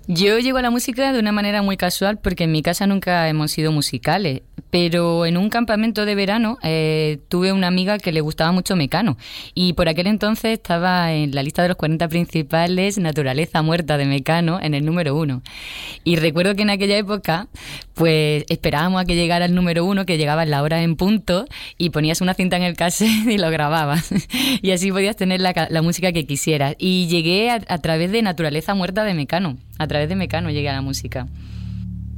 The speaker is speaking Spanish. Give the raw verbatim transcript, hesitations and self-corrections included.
Yo llego a la música de una manera muy casual porque en mi casa nunca hemos sido musicales, pero en un campamento de verano eh, tuve una amiga que le gustaba mucho Mecano y por aquel entonces estaba en la lista de los cuarenta principales Naturaleza Muerta de Mecano en el número uno. Y recuerdo que en aquella época pues esperábamos a que llegara el número uno, que llegaba en la hora en punto, y ponías una cinta en el cassette y lo grababas. Y así podías tener la, la música que quisieras. Y llegué a, a través de Naturaleza Muerta de Mecano. A través de Mecano llegué a la música.